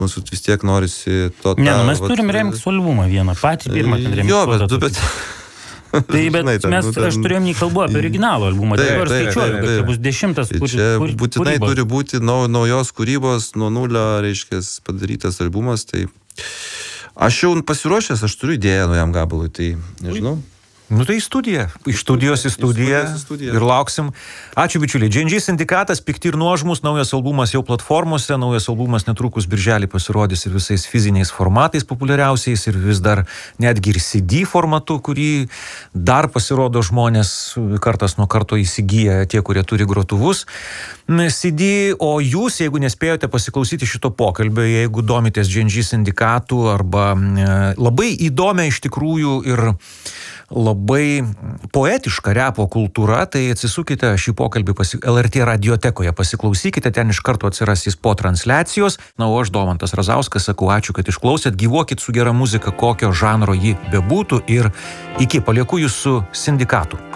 mūsų vis tiek norisi to... Ne, nu mes turim remix albumą vieną, patį pirmą ten remix. Jo, bet... Tai, bet aš turėjom nei kalbu apie originalų albumą, dabar skaičiuoju, kad čia bus 10 kūrybos. Čia būtinai turi būti naujos kūrybos, nuo nulio, reiškia, padarytas albumas, tai aš jau pasiruošęs, aš turiu idėją naujam gabalui, tai nežinau. Nu tai studija, iš studijos į studiją ir lauksim. Ačiū bičiuliai, G&G Sindikatas, Pikti ir nuožmūs, naujas albumas jau platformose, naujas albumas netrukus birželį pasirodys ir visais fiziniais formatais populiariausiais ir vis dar netgi ir CD formatu, kurį dar pasirodo žmonės kartas nuo karto įsigyja tie, kurie turi grotuvus CD, o jūs, jeigu nespėjote pasiklausyti šito pokalbio, jeigu domitės G&G Sindikatu arba labai įdomią iš tikrųjų ir labai poetiška repo kultūra, tai atsisukite šį pokalbį LRT radiotekoje, pasiklausykite, ten iš karto atsiras jis po transliacijos. Na, o aš, Domantas Razauskas, sakau ačiū, kad išklausėt, gyvuokit su gera muzika, kokio žanro ji bebūtų ir iki, palieku jūs su Sindikatu.